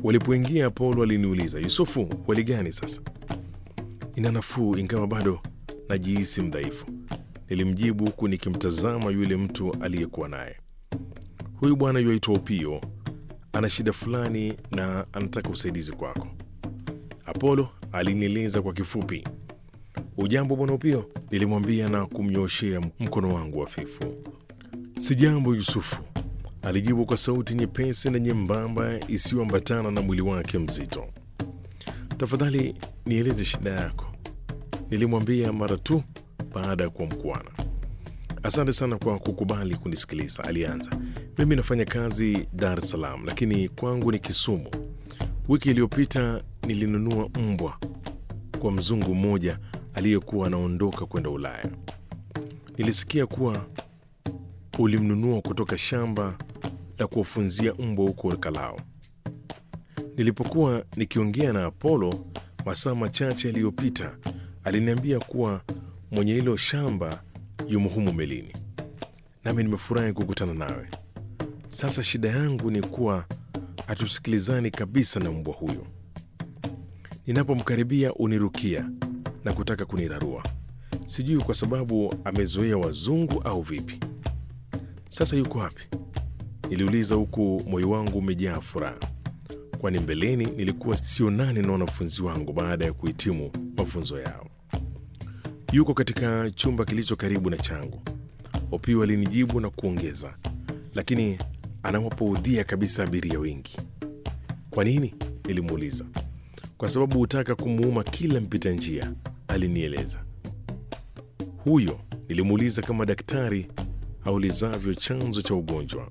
Walipoingia, Apollo aliniuliza, Yusufu, hali gani sasa? Ina nafuu, ingawa bado najihisi mdhaifu, nilimjibu huku nikimtazama yule mtu aliyekuwa naye. Huyu bwana yuaitwa Opio, ana shida fulani na anataka usaidizi kwako, Apollo alinieleza kwa kifupi. Ujambo bwana Opio, nilimwambia na kumnyooshea mkono wangu hafifu. Sijambo Yusufu, alijibu kwa sauti nyepesi na nyembamba isiyoambatana na mwili wake mzito. Tafadhali nieleze shida yako, nilimwambia mara tu baada ya kuwa mkwana. Asante sana kwa kukubali kunisikiliza, alianza. Mimi nafanya kazi Dar es Salaam, lakini kwangu ni Kisumu. Wiki iliyopita nilinunua mbwa kwa mzungu mmoja aliyekuwa anaondoka kwenda Ulaya. Nilisikia kuwa ulimnunua kutoka shamba la kuwafunzia mbwa huko Kalao. Nilipokuwa nikiongea na Apollo masaa machache yaliyopita, aliniambia kuwa mwenye hilo shamba yumo humu melini. Nami nimefurahi kukutana nawe. Sasa shida yangu ni kuwa hatusikilizani kabisa na mbwa huyo. Ninapomkaribia unirukia na kutaka kunirarua. Sijui kwa sababu amezoea wazungu au vipi. Sasa yuko wapi? Niliuliza huku moyo wangu umejaa furaha, kwani mbeleni nilikuwa sionani na wanafunzi wangu baada ya kuhitimu mafunzo yao. Yuko katika chumba kilicho karibu na changu, Opio alinijibu na kuongeza, lakini anawapoudhia kabisa abiria wengi. Kwa nini? Nilimuuliza. Kwa sababu hutaka kumuuma kila mpita njia, alinieleza. Huyo? Nilimuuliza kama daktari aulizavyo chanzo cha ugonjwa.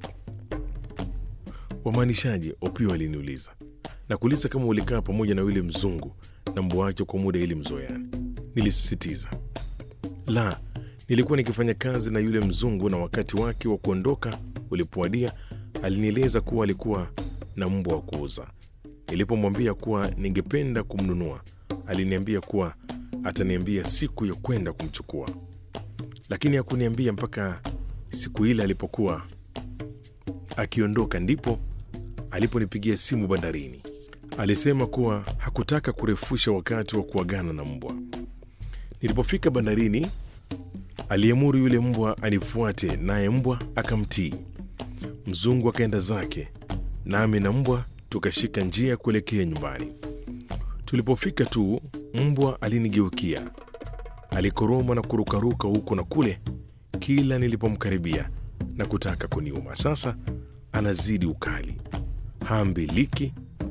Wamaanishaje? Opio aliniuliza. Na kuuliza kama ulikaa pamoja na yule mzungu na mbwa wake kwa muda ili mzoeane, nilisisitiza. La, nilikuwa nikifanya kazi na yule mzungu na wakati wake wa kuondoka ulipowadia, alinieleza kuwa alikuwa na mbwa wa kuuza. Nilipomwambia kuwa ningependa kumnunua, aliniambia kuwa ataniambia siku ya kwenda kumchukua. Lakini hakuniambia mpaka siku ile alipokuwa akiondoka, ndipo aliponipigia simu bandarini. Alisema kuwa hakutaka kurefusha wakati wa kuagana na mbwa. Nilipofika bandarini, aliamuru yule mbwa anifuate, naye mbwa akamtii. Mzungu akaenda zake, nami na mbwa tukashika njia kuelekea nyumbani. Tulipofika tu, mbwa alinigeukia. Alikoroma na kurukaruka huko na kule kila nilipomkaribia na kutaka kuniuma. Sasa anazidi ukali, haambiliki